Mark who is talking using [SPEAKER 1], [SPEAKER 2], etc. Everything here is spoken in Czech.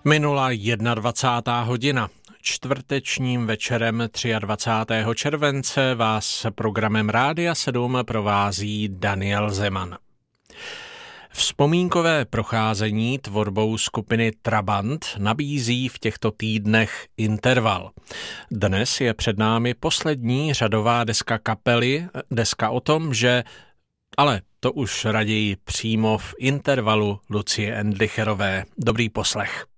[SPEAKER 1] Minula 21. hodina. Čtvrtečním večerem 23. července vás programem Rádia 7 provází Daniel Zeman. Vzpomínkové procházení tvorbou skupiny Trabant nabízí v těchto týdnech Interval. Dnes je před námi poslední řadová deska kapely, deska o tom, že... Ale to už raději přímo v Intervalu Lucie Endlicherové. Dobrý poslech.